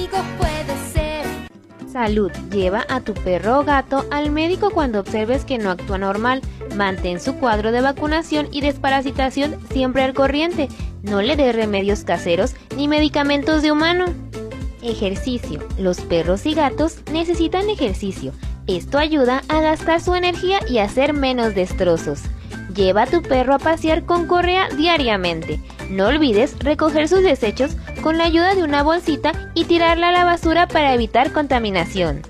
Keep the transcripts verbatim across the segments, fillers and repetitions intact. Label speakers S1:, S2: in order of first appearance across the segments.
S1: puede ser.
S2: Salud. Lleva a tu perro o gato al médico cuando observes que no actúa normal. Mantén su cuadro de vacunación y desparasitación siempre al corriente. No le des remedios caseros ni medicamentos de humano. Ejercicio. Los perros y gatos necesitan ejercicio. Esto ayuda a gastar su energía y a hacer menos destrozos. Lleva a tu perro a pasear con correa diariamente. No olvides recoger sus desechos con la ayuda de una bolsita y tirarla a la basura para evitar contaminación.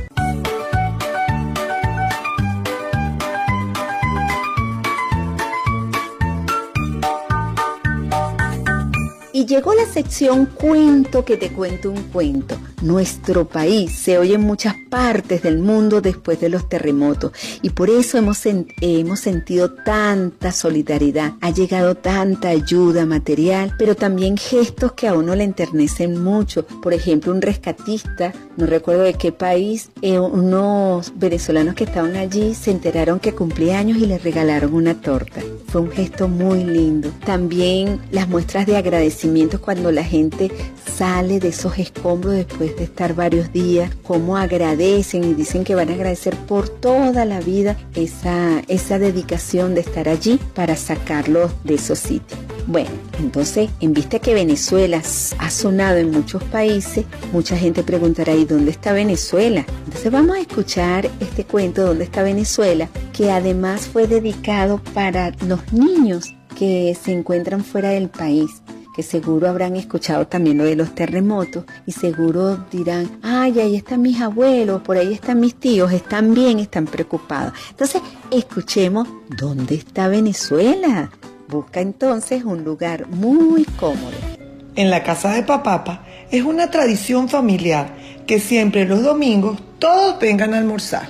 S3: Y llegó la sección Cuento que te cuento un cuento. Nuestro país se oye en muchas partes del mundo después de los terremotos y por eso hemos, sent- hemos sentido tanta solidaridad. Ha llegado tanta ayuda material, pero también gestos que a uno le enternecen mucho. Por ejemplo, un rescatista, no recuerdo de qué país, eh, unos venezolanos que estaban allí se enteraron que cumplía años y le regalaron una torta. Fue un gesto muy lindo. También las muestras de agradecimiento cuando la gente sale de esos escombros después de estar varios días, cómo agradecen y dicen que van a agradecer por toda la vida esa, esa dedicación de estar allí para sacarlos de esos sitios. Bueno, entonces, en vista que Venezuela ha sonado en muchos países, mucha gente preguntará, ¿y dónde está Venezuela? Entonces vamos a escuchar este cuento, ¿Dónde está Venezuela?, que además fue dedicado para los niños que se encuentran fuera del país, que seguro habrán escuchado también lo de los terremotos y seguro dirán, ay, ahí están mis abuelos, por ahí están mis tíos, están bien, están preocupados. Entonces, escuchemos ¿Dónde está Venezuela? Busca entonces un lugar muy cómodo.
S4: En la casa de Papapa es una tradición familiar que siempre los domingos todos vengan a almorzar.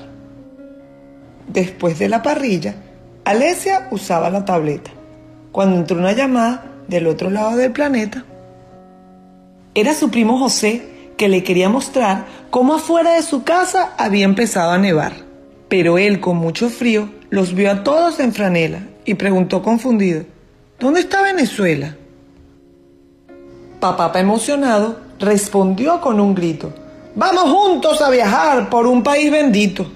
S4: Después de la parrilla, Alesia usaba la tableta. Cuando entró una llamada del otro lado del planeta, era su primo José, que le quería mostrar cómo afuera de su casa había empezado a nevar. Pero él, con mucho frío, los vio a todos en franela y preguntó confundido, ¿dónde está Venezuela? Papá, emocionado, respondió con un grito, ¡vamos juntos a viajar por un país bendito!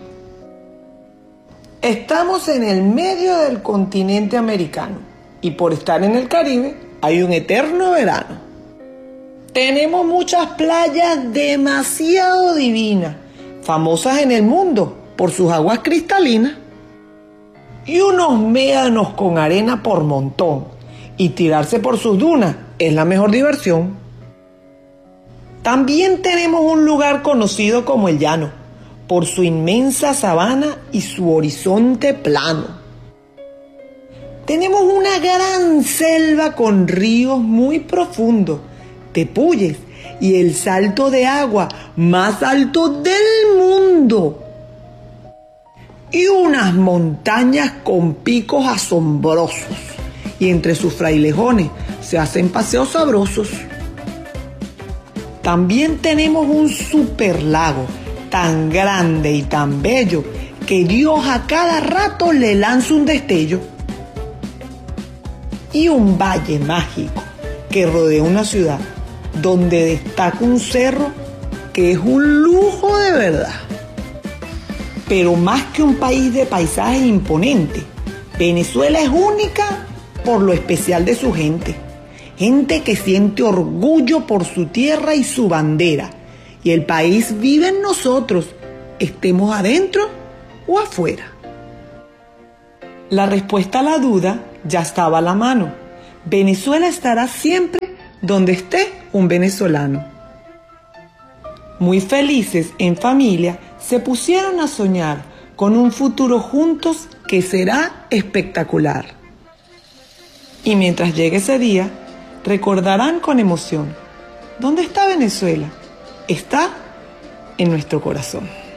S4: Estamos en el medio del continente americano. Y por estar en el Caribe, hay un eterno verano. Tenemos muchas playas demasiado divinas, famosas en el mundo por sus aguas cristalinas. Y unos médanos con arena por montón. Y tirarse por sus dunas es la mejor diversión. También tenemos un lugar conocido como el Llano, por su inmensa sabana y su horizonte plano. Tenemos una gran selva con ríos muy profundos, tepuyes y el salto de agua más alto del mundo. Y unas montañas con picos asombrosos. Y entre sus frailejones se hacen paseos sabrosos. También tenemos un super lago tan grande y tan bello que Dios a cada rato le lanza un destello. Y un valle mágico que rodea una ciudad donde destaca un cerro que es un lujo de verdad. Pero más que un país de paisajes imponentes, Venezuela es única por lo especial de su gente. Gente que siente orgullo por su tierra y su bandera. Y el país vive en nosotros, estemos adentro o afuera. La respuesta a la duda ya estaba a la mano. Venezuela estará siempre donde esté un venezolano. Muy felices en familia, se pusieron a soñar con un futuro juntos que será espectacular. Y mientras llegue ese día, recordarán con emoción, ¿dónde está Venezuela? Está en nuestro corazón.